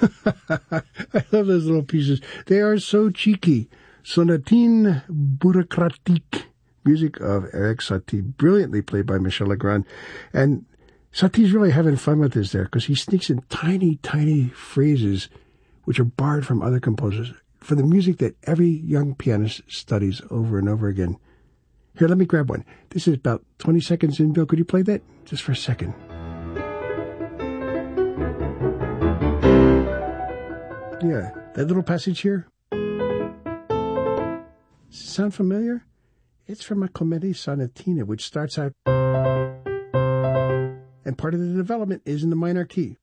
I love those little pieces. They are so cheeky. Sonatine bureaucratique, music of Erik Satie, brilliantly played by Michel Legrand. And Satie's really having fun with this there, because he sneaks in tiny, tiny phrases which are borrowed from other composers for the music that every young pianist studies over and over again. Here, let me grab one. This is about 20 seconds in, Bill. Could you play that just for a second? Yeah, that little passage here. Sound familiar? It's from a Clementi Sonatina, which starts out, and part of the development is in the minor key.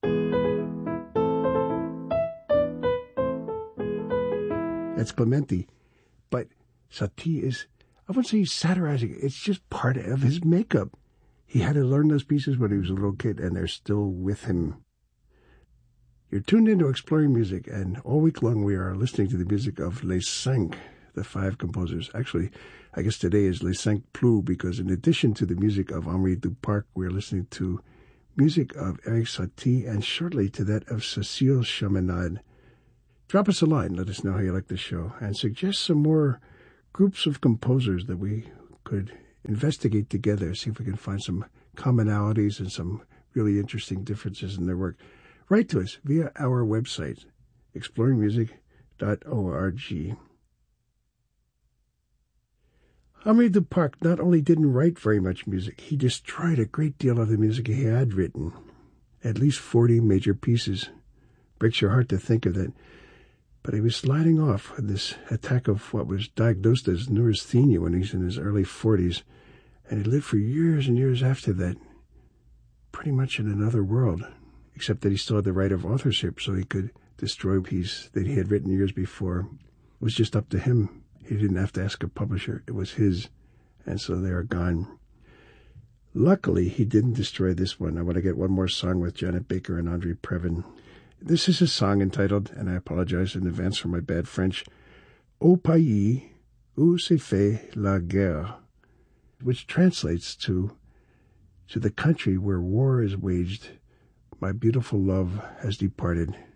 That's Clementi. But Satie is, I wouldn't say he's satirizing. It's just part of his makeup. He had to learn those pieces when he was a little kid, and they're still with him. You're tuned into Exploring Music, and all week long we are listening to the music of Les Cinq, the 5 composers. Actually, I guess today is Les Cinq Plus, because in addition to the music of Henri Duparc, we're listening to music of Erik Satie, and shortly to that of Cécile Chaminade. Drop us a line, let us know how you like the show, and suggest some more groups of composers that we could investigate together, see if we can find some commonalities and some really interesting differences in their work. Write to us via our website, exploringmusic.org. Henri Duparc not only didn't write very much music, he destroyed a great deal of the music he had written. At least 40 major pieces. Breaks your heart to think of that. But he was sliding off with this attack of what was diagnosed as neurasthenia when he's in his early 40s. And he lived for years and years after that, pretty much in another world, except that he still had the right of authorship, so he could destroy a piece that he had written years before. It was just up to him. He didn't have to ask a publisher. It was his, and so they are gone. Luckily, he didn't destroy this one. I want to get one more song with Janet Baker and Andre Previn. This is a song entitled, and I apologize in advance for my bad French, Au pays où se fait la guerre, which translates to the country where war is waged. My beautiful love has departed.